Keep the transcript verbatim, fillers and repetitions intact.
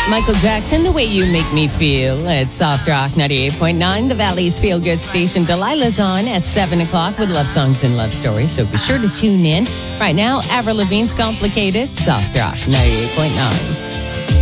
Michael Jackson, The Way You Make Me Feel at Soft Rock ninety-eight point nine, the Valley's Feel Good station. Delilah's on at seven o'clock with love songs and love stories, so be sure to tune in. Right now, Avril Lavigne's Complicated, Soft Rock ninety-eight point nine.